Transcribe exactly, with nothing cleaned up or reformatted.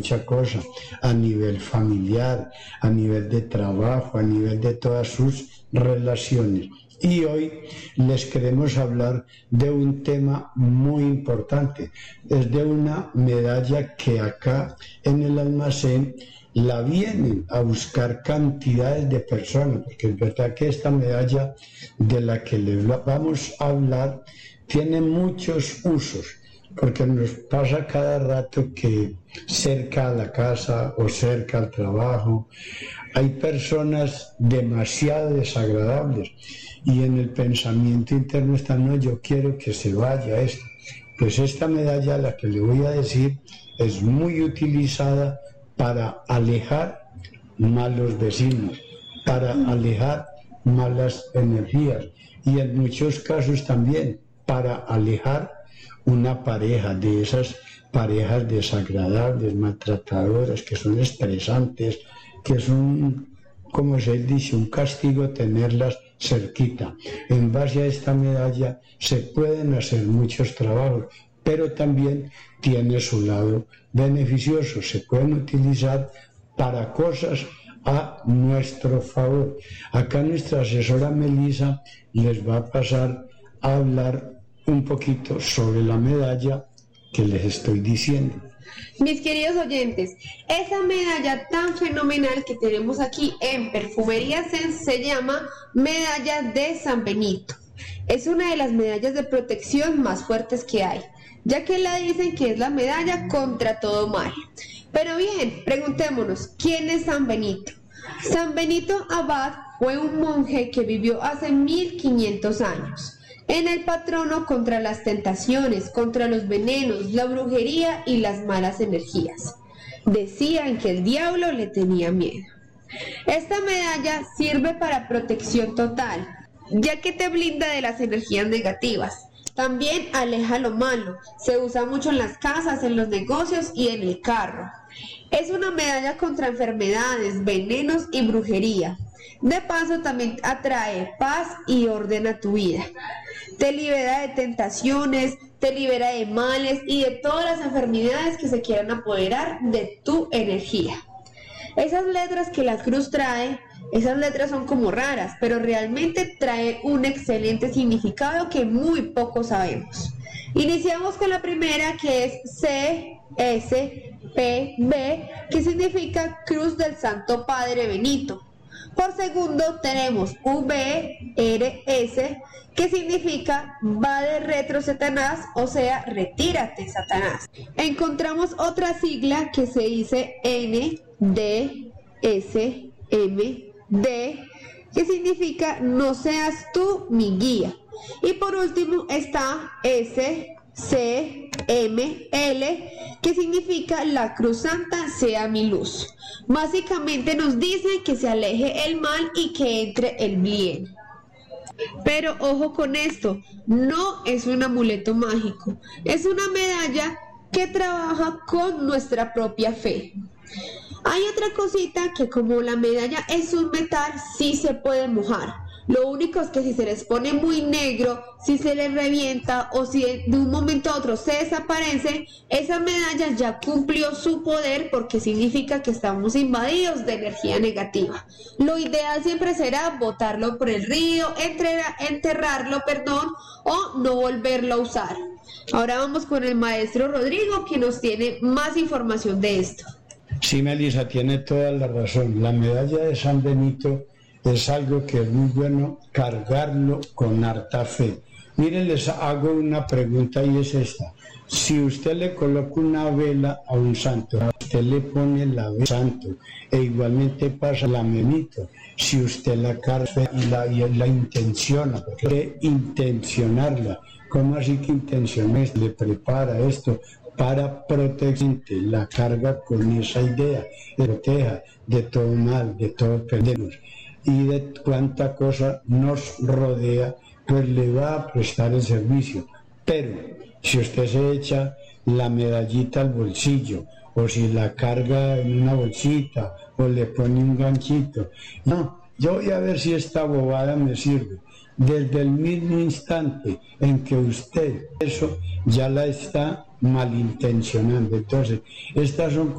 mucha cosa, a nivel familiar, a nivel de trabajo, a nivel de todas sus relaciones. Y hoy les queremos hablar de un tema muy importante, es de una medalla que acá en el almacén la vienen a buscar cantidades de personas, porque es verdad que esta medalla de la que les vamos a hablar tiene muchos usos, porque nos pasa cada rato que cerca a la casa o cerca al trabajo hay personas demasiado desagradables y en el pensamiento interno está, no, yo quiero que se vaya esto. Pues esta medalla, la que le voy a decir, es muy utilizada para alejar malos vecinos, para alejar malas energías y en muchos casos también para alejar una pareja de esas parejas desagradables, maltratadoras, que son estresantes, que son, como se dice, un castigo tenerlas cerquita. En base a esta medalla se pueden hacer muchos trabajos, pero también tiene su lado beneficioso. Se pueden utilizar para cosas a nuestro favor. Acá nuestra asesora Melissa les va a pasar a hablar un poquito sobre la medalla que les estoy diciendo. Mis queridos oyentes, esa medalla tan fenomenal que tenemos aquí en Perfumería Sense se llama Medalla de San Benito. Es una de las medallas de protección más fuertes que hay, ya que la dicen que es la medalla contra todo mal. Pero bien, preguntémonos, ¿quién es San Benito? San Benito Abad fue un monje que vivió hace mil quinientos años. En el patrono contra las tentaciones, contra los venenos, la brujería y las malas energías. Decían que el diablo le tenía miedo. Esta medalla sirve para protección total, ya que te blinda de las energías negativas. También aleja lo malo. Se usa mucho en las casas, en los negocios y en el carro. Es una medalla contra enfermedades, venenos y brujería. De paso también atrae paz y orden a tu vida. Te libera de tentaciones, te libera de males y de todas las enfermedades que se quieran apoderar de tu energía. Esas letras que la cruz trae, esas letras son como raras, pero realmente trae un excelente significado que muy poco sabemos. Iniciamos con la primera, que es C S P B, que significa Cruz del Santo Padre Benito. Por segundo tenemos V R S, que significa va de retro Satanás, o sea, retírate Satanás. Encontramos otra sigla que se dice N D S M D, que significa no seas tú mi guía. Y por último está S C M L, que significa la Cruz Santa sea mi luz. Básicamente nos dice que se aleje el mal y que entre el bien. Pero ojo con esto, no es un amuleto mágico, es una medalla que trabaja con nuestra propia fe. Hay otra cosita, que como la medalla es un metal, sí se puede mojar. Lo único es que si se les pone muy negro, si se les revienta o si de un momento a otro se desaparece, esa medalla ya cumplió su poder, porque significa que estamos invadidos de energía negativa. Lo ideal siempre será botarlo por el río, enterrarlo, perdón, o no volverlo a usar. Ahora vamos con el maestro Rodrigo, que nos tiene más información de esto. Sí, Melissa, tiene toda la razón. La medalla de San Benito es algo que es muy bueno cargarlo con harta fe. Miren, les hago una pregunta y es esta. Si usted le coloca una vela a un santo, usted le pone la vela al santo, e igualmente pasa la Benito. Si usted la carga y la, y la intenciona, porque intencionarla, ¿cómo así que intenciones? Le prepara esto para proteger, la carga con esa idea, de proteja de todo mal, de todo perdernos y de cuánta cosa nos rodea, pues le va a prestar el servicio. Pero si usted se echa la medallita al bolsillo, o si la carga en una bolsita, o le pone un ganchito, no, yo voy a ver si esta bobada me sirve. Desde el mismo instante en que usted eso ya la está malintencionando. Entonces, estas son